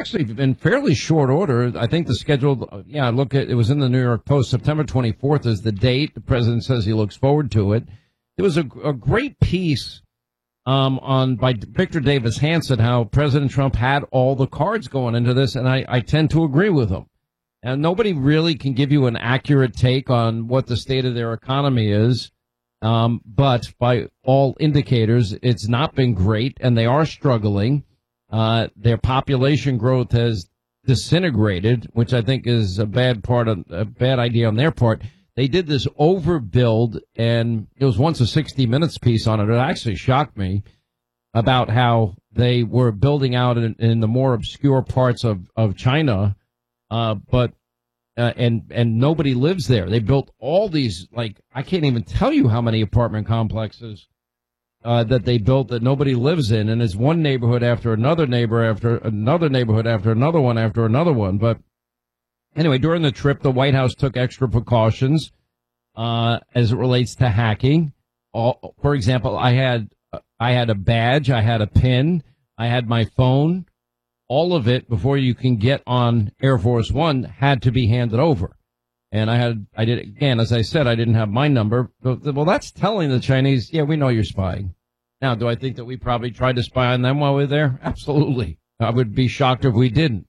actually in fairly short order. I think the schedule, it was in the New York Post. September 24th is the date. The president says he looks forward to it. There was a great piece by Victor Davis Hanson, how President Trump had all the cards going into this, and I tend to agree with him. And nobody really can give you an accurate take on what the state of their economy is. But by all indicators, it's not been great, and they are struggling. Their population growth has disintegrated, which I think is a bad idea on their part. They did this overbuild, and it was once a 60 Minutes piece on it. It actually shocked me about how they were building out in the more obscure parts of China, and nobody lives there. They built all these, I can't even tell you how many apartment complexes that they built that nobody lives in, and it's one neighborhood after another after another neighborhood after another one. But anyway, during the trip, the White House took extra precautions as it relates to hacking. For example, I had a badge, I had a PIN, I had my phone. All of it, before you can get on Air Force One, had to be handed over. And I did, again, as I said, I didn't have my number. Well, that's telling the Chinese, yeah, we know you're spying. Now, do I think that we probably tried to spy on them while we were there? Absolutely. I would be shocked if we didn't.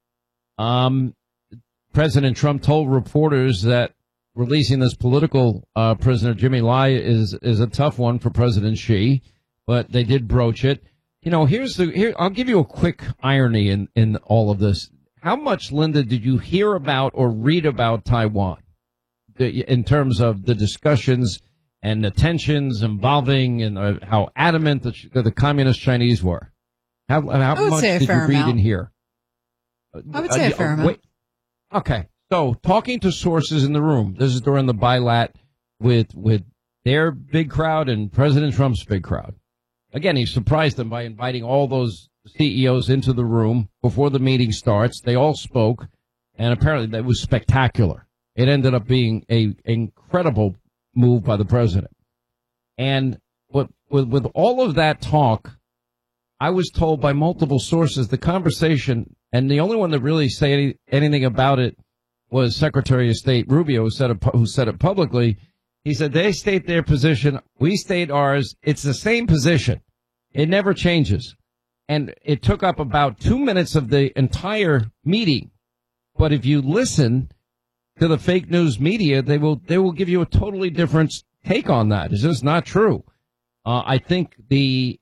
President Trump told reporters that releasing this political prisoner, Jimmy Lai, is a tough one for President Xi, but they did broach it. You know, I'll give you a quick irony in all of this. How much, Linda, did you hear about or read about Taiwan in terms of the discussions and the tensions involving and how adamant the communist Chinese were? How much did you read and hear? I would say a fair amount. Okay. So talking to sources in the room, this is during the bilat with their big crowd and President Trump's big crowd. Again, he surprised them by inviting all those CEOs into the room before the meeting starts. They all spoke, and apparently that was spectacular. It ended up being an incredible move by the president. And with all of that talk, I was told by multiple sources the conversation, and the only one that really said anything about it was Secretary of State Rubio, who said it publicly. He said they state their position, we state ours. It's the same position. It never changes. And it took up about 2 minutes of the entire meeting. But if you listen to the fake news media, they will give you a totally different take on that. It's just not true. I think the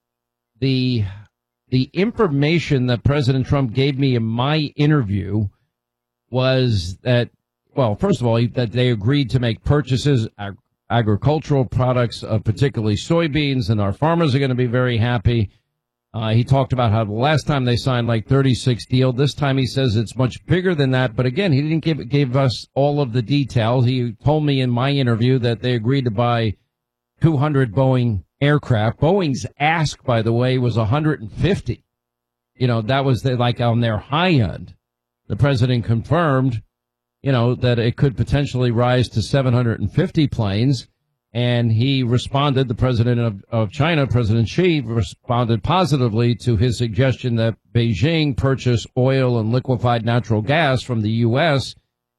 information that President Trump gave me in my interview was that, well, first of all, that they agreed to make purchases, agricultural products, particularly soybeans, and our farmers are going to be very happy. He talked about how the last time they signed 36 deal. This time he says it's much bigger than that. But again, he didn't give us all of the details. He told me in my interview that they agreed to buy 200 Boeing aircraft. Boeing's ask, by the way, was 150. You know, that was on their high end. The president confirmed, that it could potentially rise to 750 planes. And he responded, the president of China, President Xi, responded positively to his suggestion that Beijing purchase oil and liquefied natural gas from the U.S.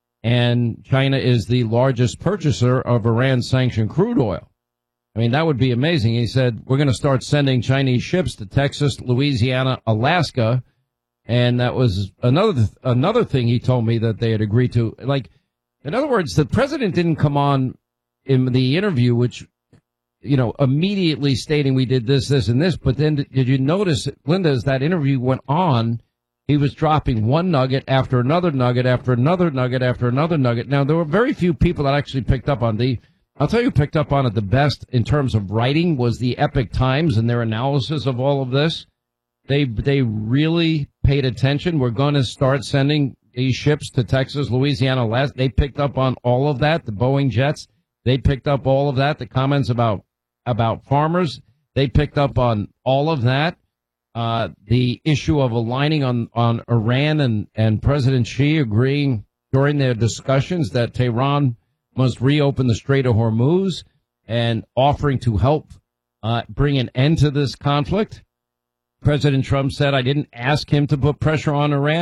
And China is the largest purchaser of Iran-sanctioned crude oil. I mean, that would be amazing. He said, we're going to start sending Chinese ships to Texas, Louisiana, Alaska. And that was another thing he told me that they had agreed to. In other words, the president didn't come on in the interview, which, immediately stating we did this, this, and this. But then did you notice, Linda, as that interview went on, he was dropping one nugget after another nugget after another nugget after another nugget. Now, there were very few people that actually picked up on I'll tell you who picked up on it the best in terms of writing was the Epoch Times and their analysis of all of this. They really paid attention. We're going to start sending these ships to Texas, Louisiana, Alaska. They picked up on all of that, the Boeing jets. They picked up all of that, the comments about farmers. They picked up on all of that. The issue of aligning on Iran and President Xi agreeing during their discussions that Tehran must reopen the Strait of Hormuz and offering to help bring an end to this conflict. President Trump said, I didn't ask him to put pressure on Iran.